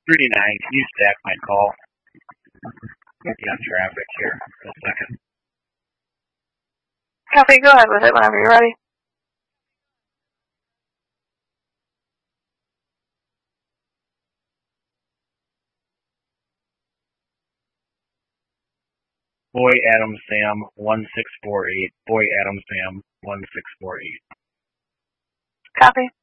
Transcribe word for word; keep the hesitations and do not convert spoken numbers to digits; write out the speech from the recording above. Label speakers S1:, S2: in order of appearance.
S1: thirty-nine, can you stack my call? Be on traffic here for a second.
S2: Copy, go ahead with it whenever you're ready.
S1: Boy Adam Sam one six four eight. Boy Adam Sam one six four eight.
S2: Copy.